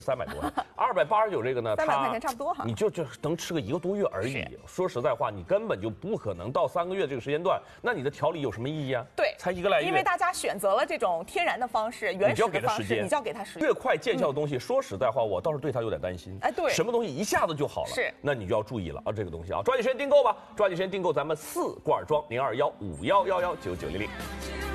300多呢，289这个呢， 300块钱差不多哈， 你就能吃个1个多月而已。说实在话，你根本就不可能到3个月这个时间段，那你的调理有什么意义啊？ 对， 才1个来月。 因为大家选择了这种天然的方式、原始的方式，你就要给它时间。 越快见效的东西，说实在话，我倒是对它有点担心。 哎，对， 什么东西一下子就好了， 是， 那你就要注意了啊，这个东西啊，抓紧时间订购吧，抓紧时间订购咱们4罐装0215111990。